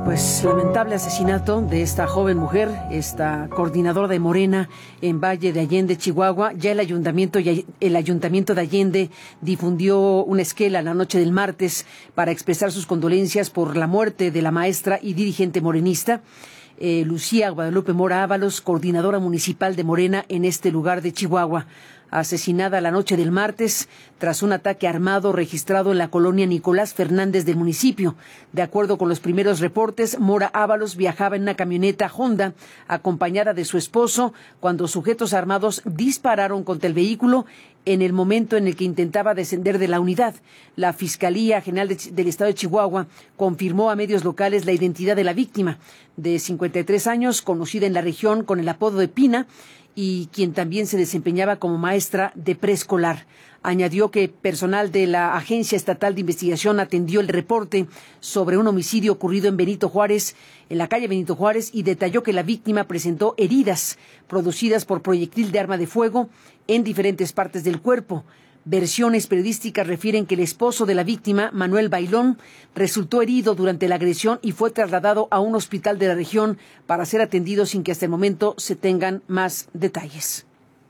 Pues lamentable asesinato de esta joven mujer, esta coordinadora de Morena en Valle de Allende, Chihuahua. Ya el ayuntamiento de Allende difundió una esquela la noche del martes para expresar sus condolencias por la muerte de la maestra y dirigente morenista. Lucía Guadalupe Mora Ábalos, coordinadora municipal de Morena en este lugar de Chihuahua, asesinada la noche del martes tras un ataque armado registrado en la colonia Nicolás Fernández del municipio. De acuerdo con los primeros reportes, Mora Ábalos viajaba en una camioneta Honda acompañada de su esposo cuando sujetos armados dispararon contra el vehículo en el momento en el que intentaba descender de la unidad. La Fiscalía General del Estado de Chihuahua confirmó a medios locales la identidad de la víctima, de 53 años, conocida en la región con el apodo de Pina, y quien también se desempeñaba como maestra de preescolar. Añadió que personal de la Agencia Estatal de Investigación atendió el reporte sobre un homicidio ocurrido en Benito Juárez, en la calle Benito Juárez, y detalló que la víctima presentó heridas producidas por proyectil de arma de fuego en diferentes partes del cuerpo. Versiones periodísticas refieren que el esposo de la víctima, Manuel Bailón, resultó herido durante la agresión y fue trasladado a un hospital de la región para ser atendido sin que hasta el momento se tengan más detalles.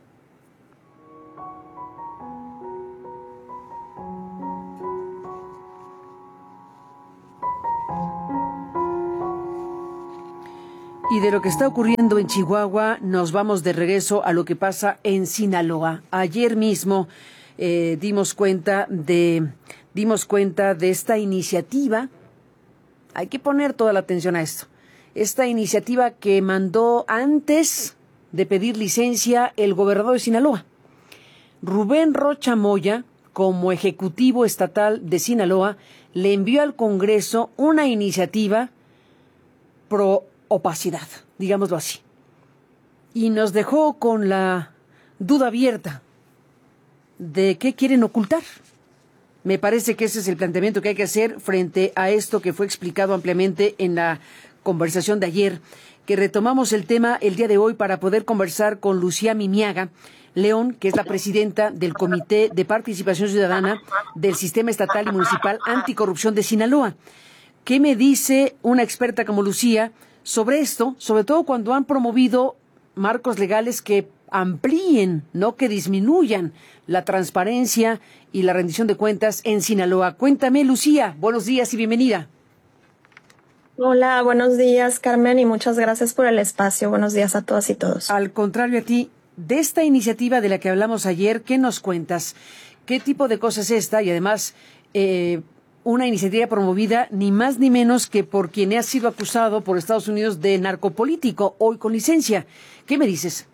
Y de lo que está ocurriendo en Chihuahua, nos vamos de regreso a lo que pasa en Sinaloa. Ayer mismo dimos cuenta de esta iniciativa. Hay que poner toda la atención a esto. Esta iniciativa que mandó antes de pedir licencia el gobernador de Sinaloa, Rubén Rocha Moya, como ejecutivo estatal de Sinaloa, le envió al Congreso una iniciativa pro opacidad, digámoslo así, y nos dejó con la duda abierta de qué quieren ocultar. Me parece que ese es el planteamiento que hay que hacer frente a esto que fue explicado ampliamente en la conversación de ayer, que retomamos el tema el día de hoy para poder conversar con Lucía Mimiaga León, que es la presidenta del Comité de Participación Ciudadana del Sistema Estatal y Municipal Anticorrupción de Sinaloa. ¿Qué me dice una experta como Lucía sobre esto, sobre todo cuando han promovido marcos legales que amplíen, no que disminuyan la transparencia y la rendición de cuentas en Sinaloa? Cuéntame, Lucía, buenos días y bienvenida. Hola, buenos días, Carmen, y muchas gracias por el espacio. Buenos días a todas y todos. Al contrario a ti, de esta iniciativa de la que hablamos ayer, ¿qué nos cuentas? ¿Qué tipo de cosa es esta? Y además, una iniciativa promovida ni más ni menos que por quien ha sido acusado por Estados Unidos de narcopolítico, hoy con licencia. ¿Qué me dices?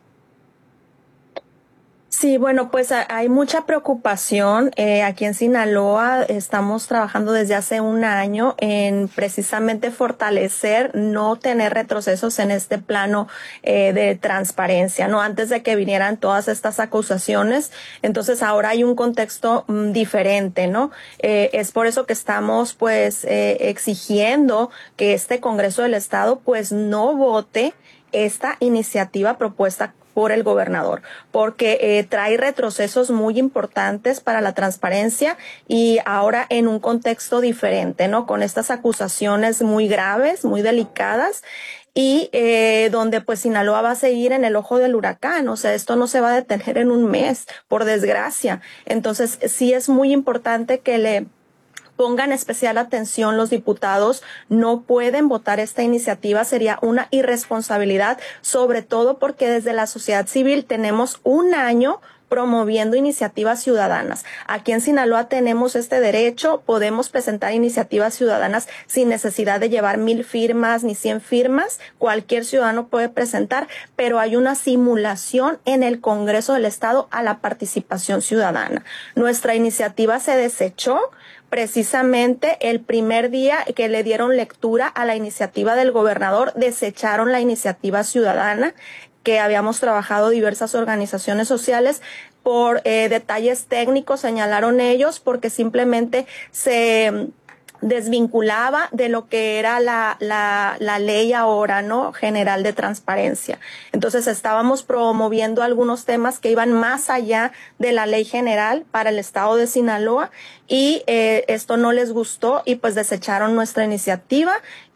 Sí, bueno, pues hay mucha preocupación. Aquí en Sinaloa estamos trabajando desde hace un año en precisamente fortalecer, no tener retrocesos en este plano de transparencia, ¿no? Antes de que vinieran todas estas acusaciones, entonces ahora hay un contexto diferente, ¿no? Es por eso que estamos pues exigiendo que este Congreso del Estado pues no vote esta iniciativa propuesta por el gobernador, porque trae retrocesos muy importantes para la transparencia y ahora en un contexto diferente, ¿no? Con estas acusaciones muy graves, muy delicadas y donde pues Sinaloa va a seguir en el ojo del huracán. O sea, esto no se va a detener en un mes, por desgracia. Entonces, sí es muy importante que le pongan especial atención los diputados. No pueden votar esta iniciativa, sería una irresponsabilidad, sobre todo porque desde la sociedad civil tenemos un año promoviendo iniciativas ciudadanas. Aquí en Sinaloa tenemos este derecho, podemos presentar iniciativas ciudadanas sin necesidad de llevar 1,000 firmas ni 100 firmas, cualquier ciudadano puede presentar, pero hay una simulación en el Congreso del Estado a la participación ciudadana. Nuestra iniciativa se desechó precisamente el primer día que le dieron lectura a la iniciativa del gobernador, desecharon la iniciativa ciudadana que habíamos trabajado diversas organizaciones sociales por detalles técnicos, señalaron ellos, porque simplemente se desvinculaba de lo que era la ley ahora, ¿no? General de transparencia. Entonces estábamos promoviendo algunos temas que iban más allá de la ley general para el estado de Sinaloa y esto no les gustó y pues desecharon nuestra iniciativa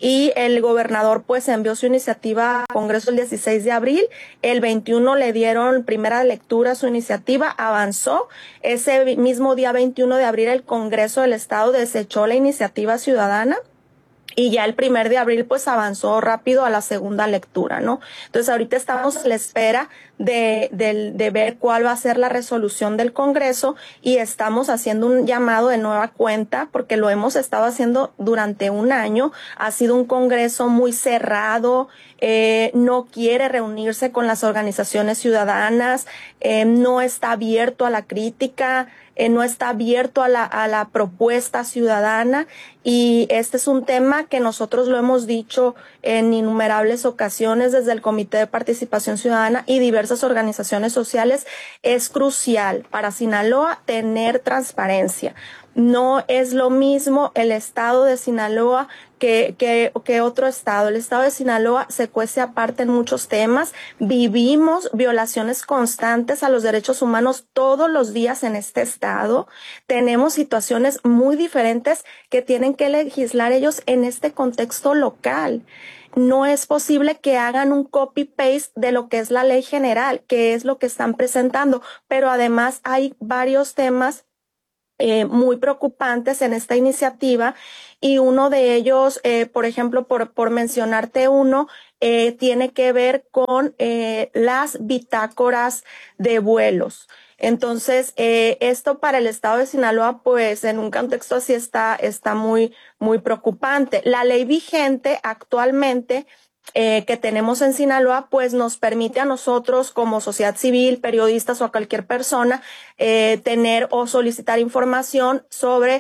y el gobernador pues envió su iniciativa al Congreso el 16 de abril, el 21 le dieron primera lectura a su iniciativa, avanzó, ese mismo día 21 de abril el Congreso del Estado desechó la iniciativa ciudadana. Y ya el 1 de abril pues avanzó rápido a la segunda lectura, ¿no? Entonces ahorita estamos a la espera de ver cuál va a ser la resolución del Congreso y estamos haciendo un llamado de nueva cuenta porque lo hemos estado haciendo durante un año. Ha sido un Congreso muy cerrado, no quiere reunirse con las organizaciones ciudadanas, no está abierto a la crítica, no está abierto a la propuesta ciudadana y este es un tema que nosotros lo hemos dicho en innumerables ocasiones desde el Comité de Participación Ciudadana y diversas organizaciones sociales. Es crucial para Sinaloa tener transparencia. No es lo mismo el estado de Sinaloa que otro estado. El estado de Sinaloa se cuece aparte en muchos temas. Vivimos violaciones constantes a los derechos humanos todos los días en este estado. Tenemos situaciones muy diferentes que tienen que legislar ellos en este contexto local. No es posible que hagan un copy-paste de lo que es la ley general, que es lo que están presentando, pero además hay varios temas muy preocupantes en esta iniciativa y uno de ellos, por ejemplo, por mencionarte uno, tiene que ver con las bitácoras de vuelos. Entonces, esto para el estado de Sinaloa, pues en un contexto así está muy preocupante. La ley vigente actualmente que tenemos en Sinaloa, pues nos permite a nosotros como sociedad civil, periodistas o a cualquier persona tener o solicitar información sobre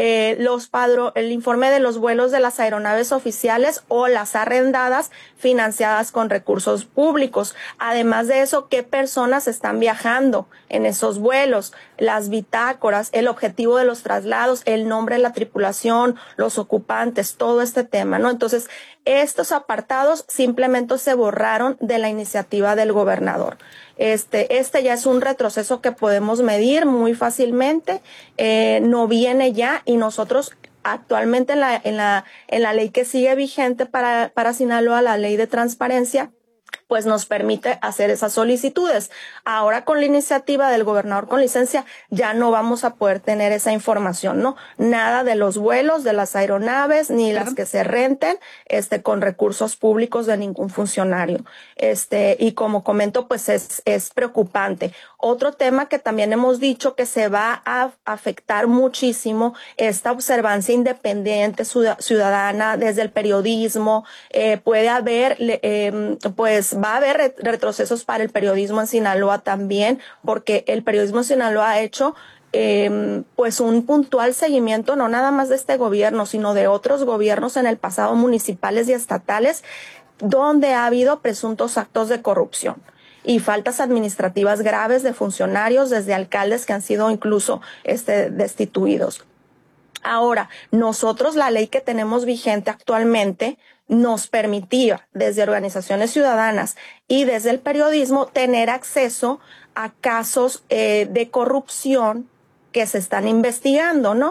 el informe de los vuelos de las aeronaves oficiales o las arrendadas financiadas con recursos públicos. Además de eso, qué personas están viajando en esos vuelos, las bitácoras, el objetivo de los traslados, el nombre de la tripulación, los ocupantes, todo este tema, ¿no? Entonces, estos apartados simplemente se borraron de la iniciativa del gobernador. Este ya es un retroceso que podemos medir muy fácilmente, no viene ya y nosotros actualmente en la ley que sigue vigente para Sinaloa, la ley de transparencia, pues nos permite hacer esas solicitudes. Ahora con la iniciativa del gobernador con licencia ya no vamos a poder tener esa información, ¿no? Nada de los vuelos, de las aeronaves, ni las que se renten, con recursos públicos de ningún funcionario. Y como comento, pues es preocupante. Otro tema que también hemos dicho que se va a afectar muchísimo, esta observancia independiente ciudadana desde el periodismo, puede haber, pues va a haber retrocesos para el periodismo en Sinaloa también, porque el periodismo en Sinaloa ha hecho pues un puntual seguimiento, no nada más de este gobierno, sino de otros gobiernos en el pasado, municipales y estatales, donde ha habido presuntos actos de corrupción y faltas administrativas graves de funcionarios, desde alcaldes que han sido incluso destituidos. Ahora, nosotros la ley que tenemos vigente actualmente nos permitía desde organizaciones ciudadanas y desde el periodismo tener acceso a casos de corrupción que se están investigando, ¿no?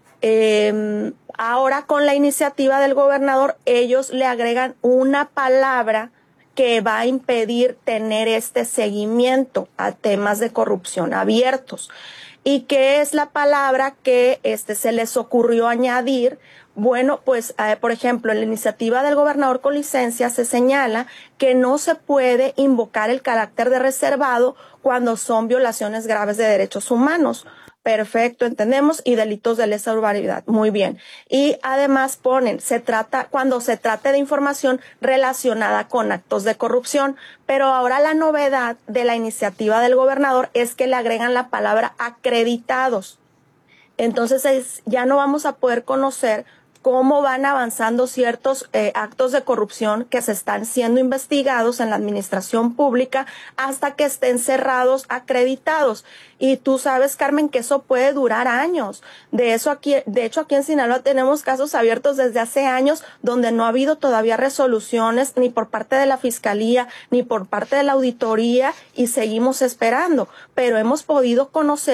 Ahora con la iniciativa del gobernador, ellos le agregan una palabra que va a impedir tener este seguimiento a temas de corrupción abiertos. ¿Y qué es la palabra que se les ocurrió añadir? Bueno, pues, por ejemplo, en la iniciativa del gobernador con licencia se señala que no se puede invocar el carácter de reservado cuando son violaciones graves de derechos humanos. Perfecto, entendemos, y delitos de lesa barbaridad. Muy bien. Y además ponen, cuando se trate de información relacionada con actos de corrupción. Pero ahora la novedad de la iniciativa del gobernador es que le agregan la palabra acreditados. Entonces ya no vamos a poder conocer cómo van avanzando ciertos actos de corrupción que se están siendo investigados en la administración pública hasta que estén cerrados, acreditados. Y tú sabes, Carmen, que eso puede durar años. De hecho, aquí en Sinaloa tenemos casos abiertos desde hace años donde no ha habido todavía resoluciones ni por parte de la Fiscalía ni por parte de la Auditoría y seguimos esperando. Pero hemos podido conocer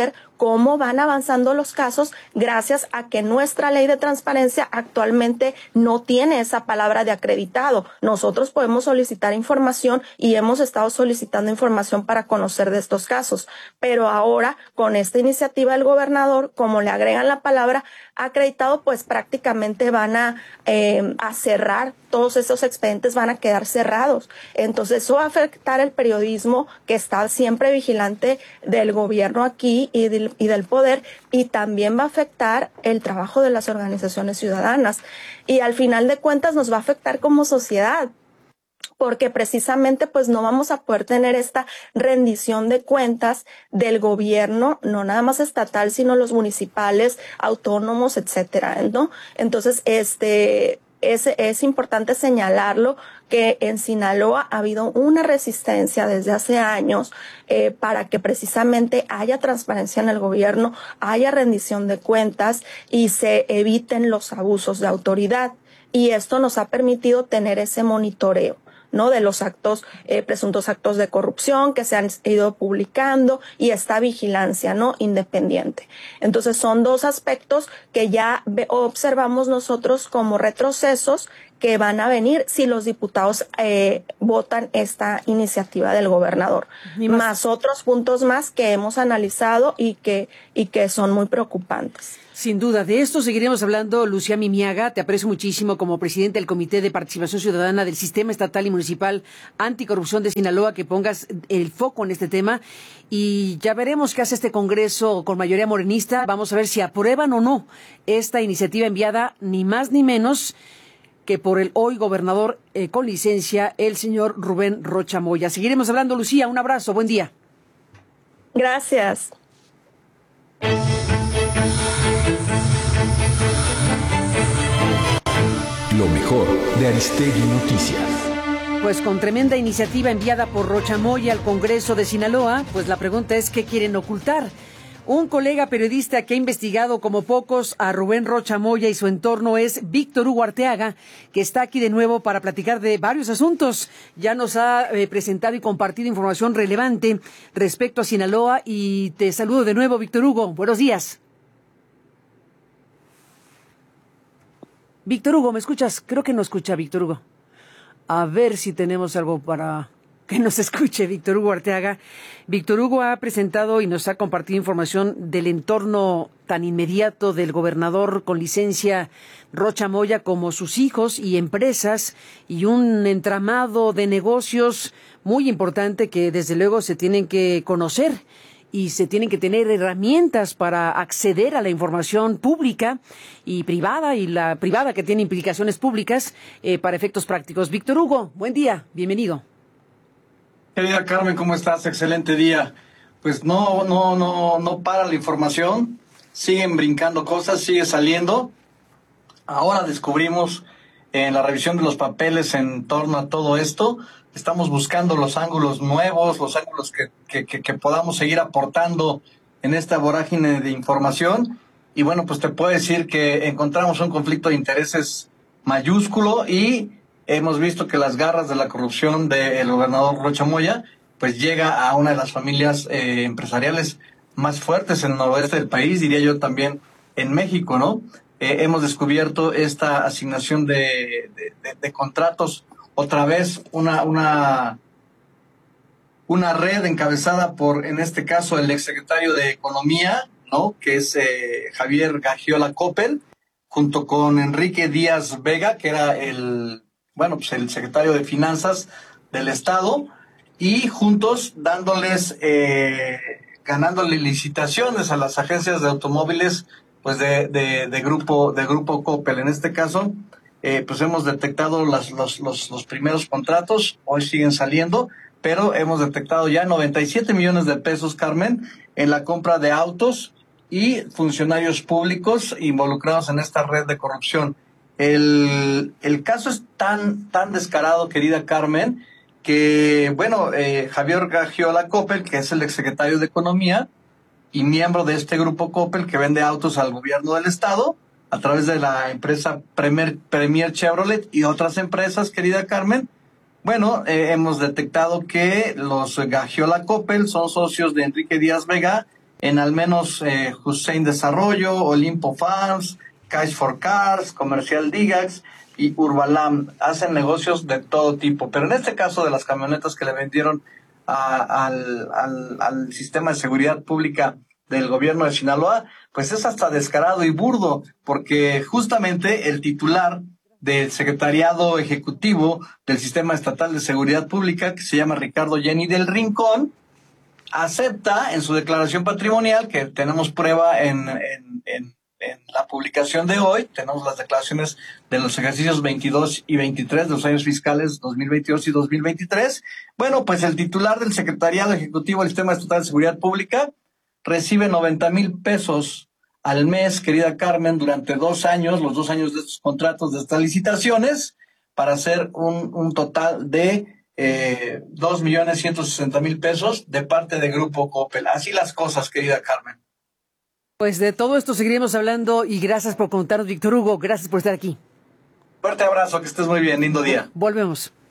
cómo van avanzando los casos gracias a que nuestra ley de transparencia actualmente no tiene esa palabra de acreditado. Nosotros podemos solicitar información y hemos estado solicitando información para conocer de estos casos, pero ahora con esta iniciativa del gobernador, como le agregan la palabra acreditado, pues prácticamente van a cerrar, todos esos expedientes van a quedar cerrados. Entonces eso va a afectar el periodismo que está siempre vigilante del gobierno aquí y del poder, y también va a afectar el trabajo de las organizaciones ciudadanas, y al final de cuentas nos va a afectar como sociedad, porque precisamente pues no vamos a poder tener esta rendición de cuentas del gobierno, no nada más estatal, sino los municipales, autónomos, etcétera, ¿no? Entonces, es importante señalarlo, que en Sinaloa ha habido una resistencia desde hace años para que precisamente haya transparencia en el gobierno, haya rendición de cuentas y se eviten los abusos de autoridad. Y esto nos ha permitido tener ese monitoreo, ¿no? De los actos, presuntos actos de corrupción que se han ido publicando, y esta vigilancia, ¿no? Independiente. Entonces son dos aspectos que ya observamos nosotros como retrocesos que van a venir si los diputados votan esta iniciativa del gobernador. Más otros puntos más que hemos analizado y que son muy preocupantes. Sin duda, de esto seguiremos hablando. Lucía Mimiaga, te aprecio muchísimo como presidente del Comité de Participación Ciudadana del Sistema Estatal y Municipal Anticorrupción de Sinaloa, que pongas el foco en este tema, y ya veremos qué hace este Congreso con mayoría morenista. Vamos a ver si aprueban o no esta iniciativa enviada ni más ni menos que por el hoy gobernador con licencia, el señor Rubén Rocha Moya. Seguiremos hablando, Lucía, un abrazo, buen día. Gracias. Lo mejor de Aristegui Noticias. Pues con tremenda iniciativa enviada por Rocha Moya al Congreso de Sinaloa, pues la pregunta es ¿qué quieren ocultar? Un colega periodista que ha investigado como pocos a Rubén Rocha Moya y su entorno es Víctor Hugo Arteaga, que está aquí de nuevo para platicar de varios asuntos. Ya nos ha presentado y compartido información relevante respecto a Sinaloa, y te saludo de nuevo, Víctor Hugo. Buenos días. Víctor Hugo, ¿me escuchas? Creo que no escucha Víctor Hugo. A ver si tenemos algo para que nos escuche Víctor Hugo Arteaga. Víctor Hugo ha presentado y nos ha compartido información del entorno tan inmediato del gobernador con licencia Rocha Moya, como sus hijos y empresas, y un entramado de negocios muy importante que desde luego se tienen que conocer y se tienen que tener herramientas para acceder a la información pública y privada, y la privada que tiene implicaciones públicas para efectos prácticos. Víctor Hugo, buen día, bienvenido. Querida Carmen, ¿cómo estás? Excelente día. Pues no para la información, siguen brincando cosas, sigue saliendo. Ahora descubrimos en la revisión de los papeles en torno a todo esto, estamos buscando los ángulos nuevos, los ángulos que podamos seguir aportando en esta vorágine de información. Y bueno, pues te puedo decir que encontramos un conflicto de intereses mayúsculo, y hemos visto que las garras de la corrupción del gobernador Rocha Moya pues llega a una de las familias empresariales más fuertes en el noroeste del país, diría yo también en México, ¿no? Hemos descubierto esta asignación de contratos, otra vez una red encabezada por, en este caso, el exsecretario de Economía, ¿no? Que es Javier Gagiola Coppel, junto con Enrique Díaz Vega, que era el secretario de Finanzas del Estado, y juntos ganándole licitaciones a las agencias de automóviles, pues de grupo Coppel. En este caso, pues hemos detectado los primeros contratos, hoy siguen saliendo, pero hemos detectado ya 97 millones de pesos, Carmen, en la compra de autos y funcionarios públicos involucrados en esta red de corrupción. El caso es tan descarado, querida Carmen, que, Javier Gagiola Coppel, que es el exsecretario de Economía y miembro de este grupo Coppel que vende autos al gobierno del Estado a través de la empresa Premier Chevrolet y otras empresas, querida Carmen, hemos detectado que los Gagiola Coppel son socios de Enrique Díaz Vega en al menos Hussein Desarrollo, Olimpo Farms, Cash for Cars, Comercial Digax y Urbalam. Hacen negocios de todo tipo, pero en este caso de las camionetas que le vendieron al sistema de seguridad pública del gobierno de Sinaloa, pues es hasta descarado y burdo, porque justamente el titular del Secretariado Ejecutivo del Sistema Estatal de Seguridad Pública, que se llama Ricardo Jenny del Rincón, acepta en su declaración patrimonial, que tenemos prueba en la publicación de hoy, tenemos las declaraciones de los ejercicios 22 y 23 de los años fiscales 2022 y 2023. Bueno, pues el titular del Secretariado Ejecutivo del Sistema Estatal de Seguridad Pública recibe 90,000 pesos al mes, querida Carmen, durante 2 años, los 2 años de estos contratos, de estas licitaciones, para hacer un total de 2,160,000 pesos de parte de Grupo Coppel. Así las cosas, querida Carmen. Pues de todo esto seguiremos hablando y gracias por contarnos, Víctor Hugo. Gracias por estar aquí. Fuerte abrazo, que estés muy bien, lindo día. Volvemos.